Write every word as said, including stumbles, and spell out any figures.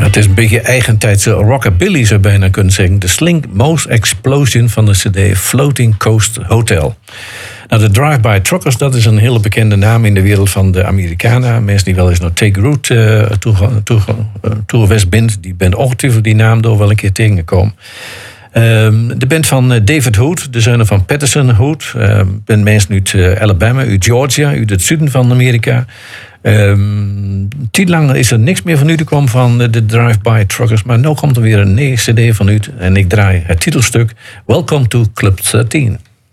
het is een beetje eigentijdse rockabilly, zou je bijna kunnen zeggen. De Slink Most Explosion van de cd Floating Coast Hotel. Nou, de Drive-By Truckers, dat is een hele bekende naam in de wereld van de Amerikanen. Mensen die wel eens naar Take Root uh, toe, toe, uh, toe West bent, die bent ongetwijfeld die naam door wel een keer tegengekomen. Um, de band van uh, David Hood, de zoon van Patterson Hood. Uh, bent mensen uit uh, Alabama, uit Georgia, uit het zuiden van Amerika. Um, tien lang is er niks meer van u te komen van de Drive-By Truckers. Maar nu komt er weer een nieuwe cd van u. En ik draai het titelstuk Welcome to Club dertien.